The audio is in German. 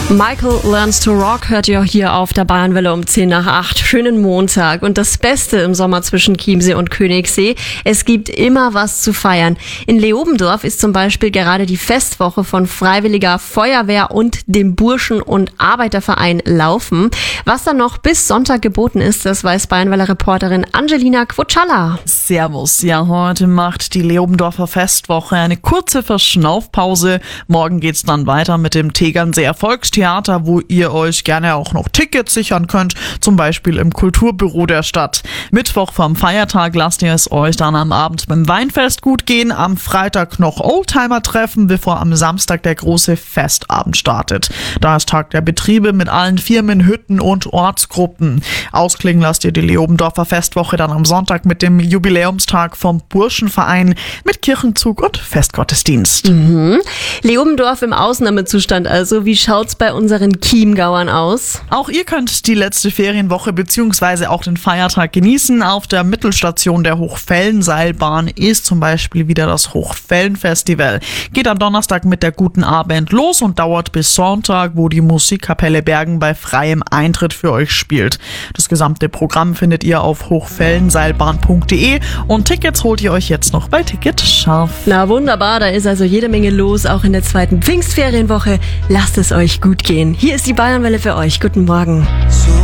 Michael Learns to Rock hört ihr hier auf der Bayernwelle um 7:50. Schönen Montag. Und das Beste im Sommer zwischen Chiemsee und Königssee: es gibt immer was zu feiern. In Leobendorf ist zum Beispiel gerade die Festwoche von Freiwilliger Feuerwehr und dem Burschen- und Arbeiterverein Laufen. Was dann noch bis Sonntag geboten ist, das weiß Bayernwelle-Reporterin Angelina Quotschalla. Servus. Ja, heute macht die Leobendorfer Festwoche eine kurze Verschnaufpause. Morgen geht's dann weiter mit dem Tegernseer Volkstheater, wo ihr euch gerne auch noch Tickets sichern könnt, zum Beispiel im Kulturbüro der Stadt. Mittwoch vom Feiertag lasst ihr es euch dann am Abend beim Weinfest gut gehen, am Freitag noch Oldtimer treffen, bevor am Samstag der große Festabend startet. Da ist Tag der Betriebe mit allen Firmen, Hütten und Ortsgruppen. Ausklingen lasst ihr die Leobendorfer Festwoche dann am Sonntag mit dem Jubiläumstag vom Burschenverein mit Kirchenzug und Festgottesdienst. Leobendorf im Ausnahmezustand also. Wie schaut's bei unseren Chiemgauern aus? Auch ihr könnt die letzte Ferienwoche bzw. auch den Feiertag genießen. Auf der Mittelstation der Hochfellenseilbahn ist zum Beispiel wieder das Hochfellenfestival. Geht am Donnerstag mit der Guten Abend los und dauert bis Sonntag, wo die Musikkapelle Bergen bei freiem Eintritt für euch spielt. Das gesamte Programm findet ihr auf hochfellenseilbahn.de und Tickets holt ihr euch jetzt noch bei Ticket Scharf. Na wunderbar, da ist also jede Menge los, auch in der zweiten Pfingstferienwoche. Lasst es euch gut gehen. Hier ist die Bayernwelle für euch. Guten Morgen.